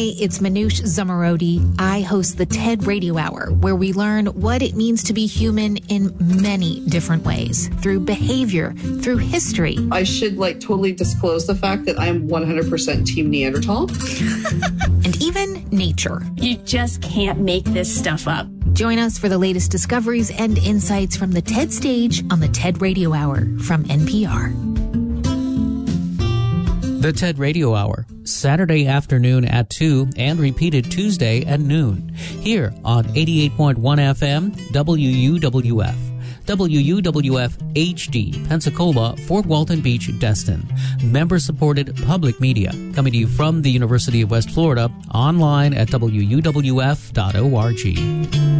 Hi, it's Manoush Zamarodi. I host the TED Radio Hour, where we learn what it means to be human in many different ways, through behavior, through history. I should totally disclose the fact that I'm 100% Team Neanderthal. And even nature. You just can't make this stuff up. Join us for the latest discoveries and insights from the TED stage on the TED Radio Hour from NPR. The TED Radio Hour, Saturday afternoon at 2 and repeated Tuesday at noon, here on 88.1 FM, WUWF. WUWF HD, Pensacola, Fort Walton Beach, Destin. Member-supported public media, coming to you from the University of West Florida, online at wuwf.org.